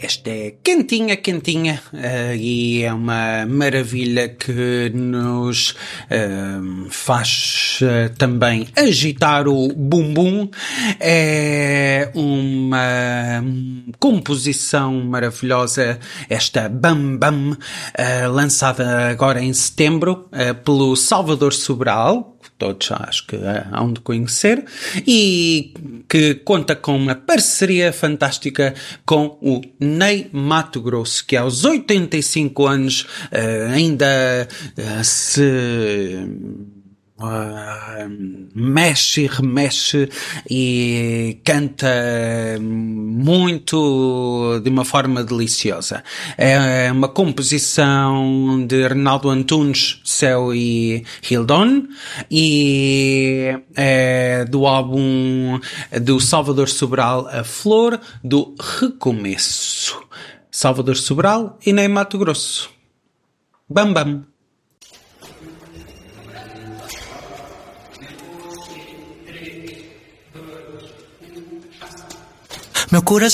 Esta é quentinha, quentinha, e é uma maravilha que nos faz também agitar o bumbum. É uma composição maravilhosa, esta Bam Bam, lançada agora em setembro pelo Salvador Sobral, todos acho que hão de conhecer, e que conta com uma parceria fantástica com o Ney Matogrosso, que aos 85 anos ainda se mexe e remexe e canta muito de uma forma deliciosa. É uma composição de Reinaldo Antunes, Céu e Hildon, e é do álbum do Salvador Sobral, A Flor do Recomeço. Salvador Sobral e Ney Matogrosso. Bam Bam. Meu coração